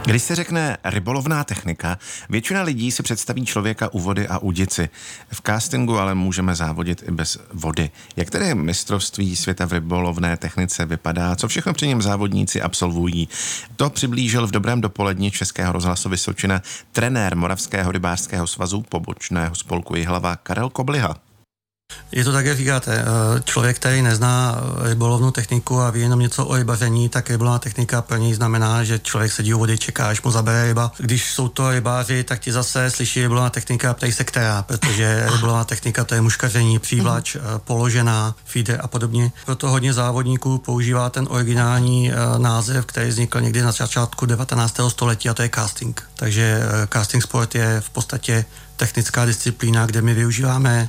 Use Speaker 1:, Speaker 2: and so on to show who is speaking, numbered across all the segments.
Speaker 1: Když se řekne rybolovná technika, většina lidí si představí člověka u vody a udici. V castingu ale můžeme závodit i bez vody. Jak tedy mistrovství světa v rybolovné technice vypadá? Co všechno při něm závodníci absolvují? To přiblížil v Dobrém dopoledni Českého rozhlasu Vysočina trenér Moravského rybářského svazu pobočného spolku Jihlava Karel Kobliha.
Speaker 2: Je to tak, jak říkáte, člověk, který nezná rybolovnou techniku a ví jenom něco o rybaření, tak rybolovná technika pro něj znamená, že člověk sedí u vody, čeká, až mu zabere ryba. Když jsou to rybáři, tak ti zase slyší rybolovná technika a ptají se která, protože rybolovná technika to je muškaření, přívlač, položená, feeder a podobně. Proto hodně závodníků používá ten originální název, který vznikl někdy na začátku 19. století, a to je casting. Takže casting sport je v podstatě technická disciplína, kde my využíváme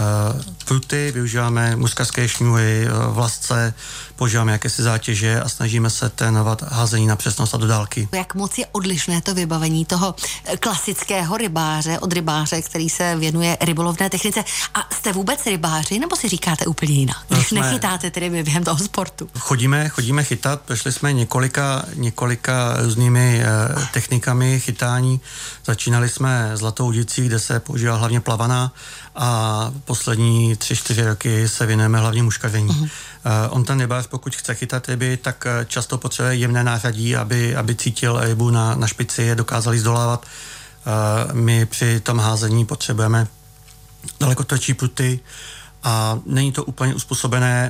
Speaker 2: pruty, využíváme muskařské šňůry, vlasce, používáme jakési zátěže a snažíme se trénovat házení na přesnost a do dálky.
Speaker 3: Jak moc je odlišné to vybavení toho klasického rybáře od rybáře, který se věnuje rybolovné technice? A jste vůbec rybáři, nebo si říkáte úplně jinak? Nechytáte tedy během toho sportu?
Speaker 2: Chodíme chytat, prošli jsme několika různými technikami chytání. Začínali jsme zlatou udicí, kde se používá hlavně plavaná, a poslední 3-4 roky se věnujeme hlavně muškaření. On ten rybář, pokud chce chytat ryby, tak často potřebuje jemné nářadí, aby cítil rybu na špici, je dokázali zdolávat. My při tom házení potřebujeme daleko tvrdší pruty a není to úplně uspůsobené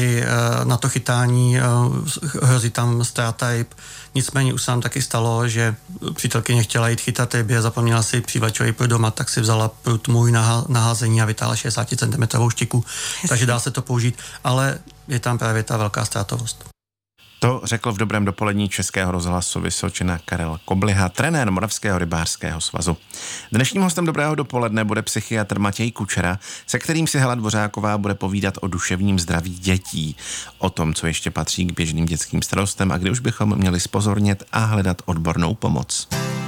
Speaker 2: na to chytání, hrozí tam ztráta ryb. Nicméně už se nám taky stalo, že přítelkyně chtěla jít chytat ryby a zapomněla si přívlačový prut doma, tak si vzala prut můj na házení a vytáhla 60 cm štiku, takže dá se to použít, ale je tam právě ta velká ztrátovost.
Speaker 1: To řekl v Dobrém dopolední Českého rozhlasu Vysočina Karel Kobliha, trenér Moravského rybářského svazu. Dnešním hostem Dobrého dopoledne bude psychiatr Matěj Kučera, se kterým si Hela Dvořáková bude povídat o duševním zdraví dětí, o tom, co ještě patří k běžným dětským starostem a kdy už bychom měli zpozornět a hledat odbornou pomoc.